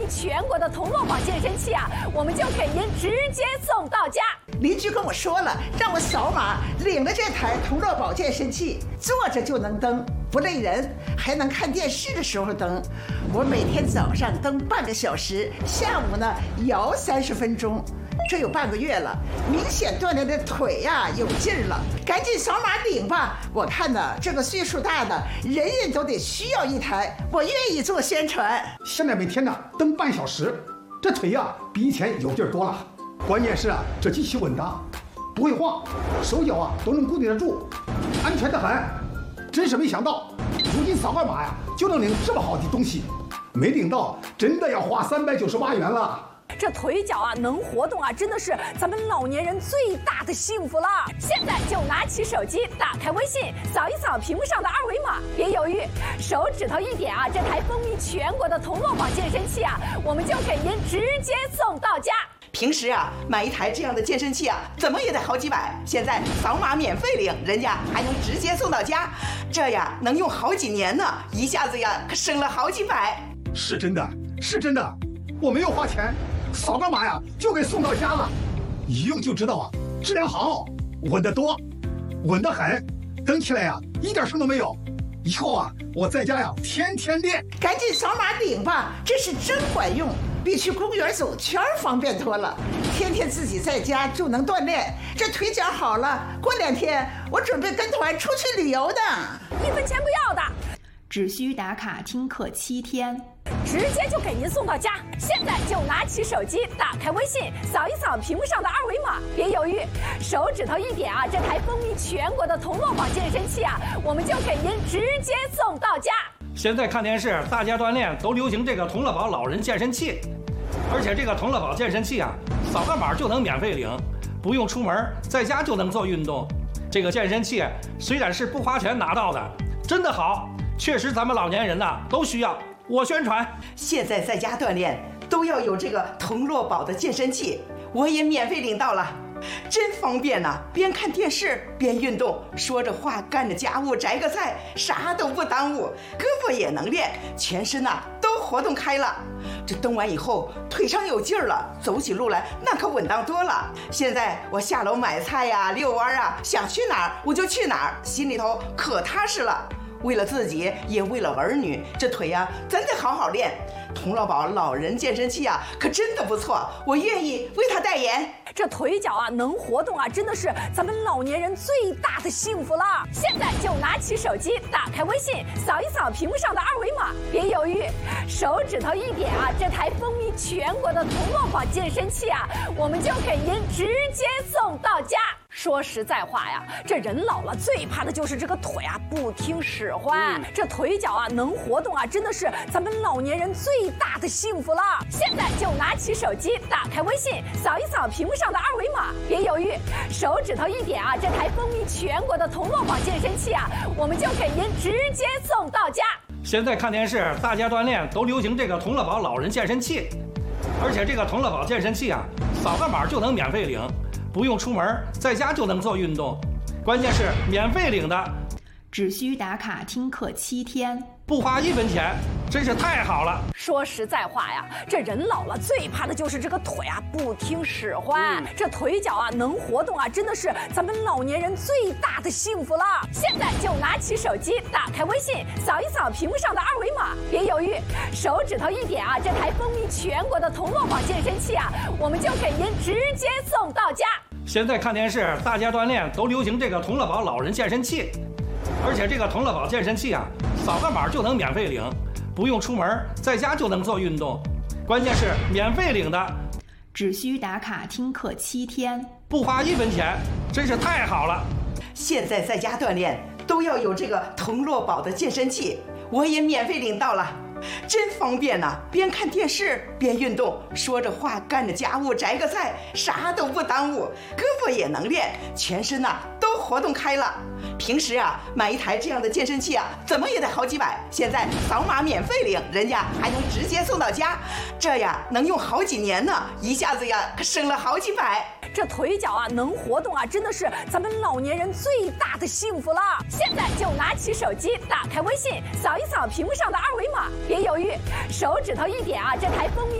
全国的同乐宝健身器啊，我们就给您直接送到家。 邻居跟我说了，让我扫码领了这台同乐宝健身器，坐着就能蹬，不累人，还能看电视的时候蹬。我每天早上蹬半个小时，下午呢摇30分钟。这有半个月了，明显锻炼的腿呀有劲儿了，赶紧扫码领吧！我看呢，这个岁数大的人人都得需要一台，我愿意做宣传。 现在每天呢蹬半小时，这腿呀比以前有劲儿多了。关键是啊，这机器稳当，不会晃，手脚啊都能固定得住，安全得很。真是没想到，如今扫个码呀就能领这么好的东西，没领到真的要花398元了。 这腿脚啊能活动啊，真的是咱们老年人最大的幸福了。现在就拿起手机，打开微信，扫一扫屏幕上的二维码，别犹豫，手指头一点啊，这台风靡全国的同乐宝健身器啊，我们就给您直接送到家。 平时啊，买一台这样的健身器啊，怎么也得好几百。现在扫码免费领，人家还能直接送到家，这呀能用好几年呢，一下子呀可省了好几百。 是真的，是真的，我没有花钱，扫个码呀就给送到家了，一用就知道啊，质量好，稳得多，稳得很，蹬起来呀一点声都没有。以后啊，我在家呀天天练。赶紧扫码领吧，这是真管用，比去公园走圈方便多了。天天自己在家就能锻炼，这腿脚好了，过2天我准备跟团出去旅游的 ，1分钱不要的， 只需打卡听课7天。 直接就给您送到家。现在就拿起手机，打开微信，扫一扫屏幕上的二维码，别犹豫，手指头一点啊，这台风靡全国的同乐宝健身器啊，我们就给您直接送到家。 现在看电视，大家锻炼都流行这个同乐宝老人健身器，而且这个同乐宝健身器啊，扫个码就能免费领，不用出门，在家就能做运动。这个健身器虽然是不花钱拿到的，真的好，确实咱们老年人呐都需要。我宣传， 现在在家锻炼都要有这个同乐宝的健身器，我也免费领到了，真方便呐！边看电视边运动，说着话干着家务，摘个菜，啥都不耽误，胳膊也能练，全身呐都活动开了。这蹬完以后，腿上有劲儿了，走起路来那可稳当多了。现在我下楼买菜呀、遛弯啊，想去哪儿我就去哪儿，心里头可踏实了。为了自己，也为了儿女，这腿呀，咱得好好练。同乐宝老人健身器啊，可真的不错，我愿意为他代言。 这腿脚啊能活动啊，真的是咱们老年人最大的幸福了。现在就拿起手机，打开微信，扫一扫屏幕上的二维码，别犹豫，手指头一点啊，这台风靡全国的同乐宝健身器啊，我们就给您直接送到家。说实在话呀，这人老了最怕的就是这个腿啊不听使唤。这腿脚啊能活动啊，真的是咱们老年人最大的幸福了。现在就拿起手机，打开微信，扫一扫屏幕上的二维码，别犹豫，手指头一点啊，这台风靡全国的同乐宝健身器啊，我们就给您直接送到家。 现在看电视，大家锻炼都流行这个同乐宝老人健身器，而且这个同乐宝健身器啊，扫个码就能免费领，不用出门，在家就能做运动，关键是免费领的， 只需打卡听课7天， 不花1分钱，真是太好了。 说实在话呀，这人老了最怕的就是这个腿啊不听使唤。这腿脚啊能活动啊，真的是咱们老年人最大的幸福了。现在就拿起手机，打开微信，扫一扫屏幕上的二维码，别犹豫，手指头一点啊，这台风靡全国的同乐宝健身器啊，我们就给您直接送到家。 现在看电视，大家锻炼都流行这个同乐宝老人健身器，而且这个同乐宝健身器啊，扫个码就能免费领，不用出门，在家就能做运动，关键是免费领的， 只需打卡听课7天， 不花1分钱，真是太好了。 现在在家锻炼都要有这个同乐宝的健身器，我也免费领到了，真方便呐！边看电视边运动，说着话干着家务，摘个菜，啥都不耽误，胳膊也能练，全身呐都活动开了。平时啊，买一台这样的健身器啊，怎么也得好几百。现在扫码免费领，人家还能直接送到家，这呀能用好几年呢，一下子呀可省了好几百。 这腿脚啊能活动啊，真的是咱们老年人最大的幸福了。现在就拿起手机，打开微信，扫一扫屏幕上的二维码，别犹豫，手指头一点啊，这台风靡